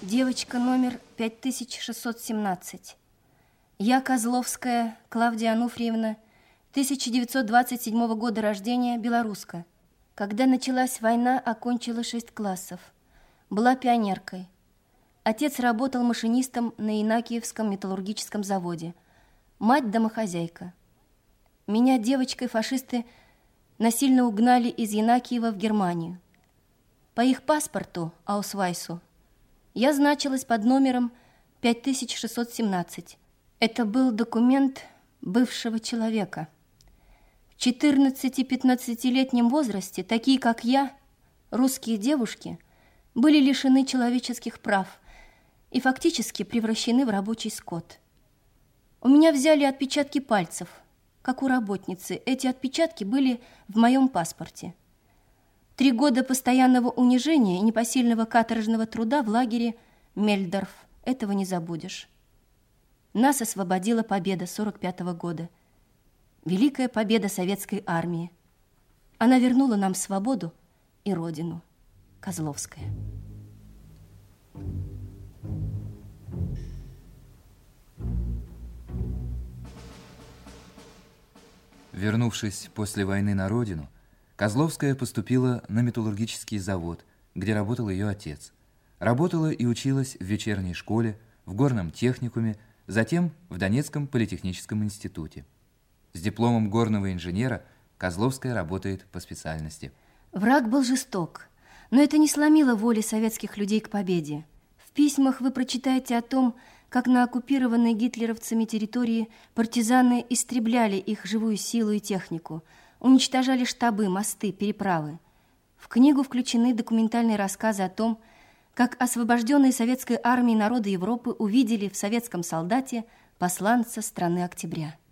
Девочка номер 5617. Я, Козловская Клавдия Ануфриевна, 1927 года рождения, белоруска. Когда началась война, окончила 6 классов. Была пионеркой. Отец работал машинистом на Инакиевском металлургическом заводе. Мать домохозяйка. Меня, девочкой, фашисты насильно угнали из Янакиева в Германию. По их паспорту, аусвайсу, я значилась под номером 5617. Это был документ бывшего человека. В 14-15-летнем возрасте такие, как я, русские девушки, были лишены человеческих прав и фактически превращены в рабочий скот. У меня взяли отпечатки пальцев, как у работницы. Эти отпечатки были в моем паспорте. 3 года постоянного унижения и непосильного каторжного труда в лагере Мельдорф. Этого не забудешь. Нас освободила победа 45-го года. Великая победа советской армии. Она вернула нам свободу и родину. Козловская. Вернувшись после войны на родину, Козловская поступила на металлургический завод, где работал ее отец. Работала и училась в вечерней школе, в горном техникуме, затем в Донецком политехническом институте. С дипломом горного инженера Козловская работает по специальности. Враг был жесток, но это не сломило воли советских людей к победе. В письмах вы прочитаете о том, как на оккупированной гитлеровцами территории партизаны истребляли их живую силу и технику, уничтожали штабы, мосты, переправы. В книгу включены документальные рассказы о том, как освобожденные советской армией народы Европы увидели в советском солдате посланца страны Октября.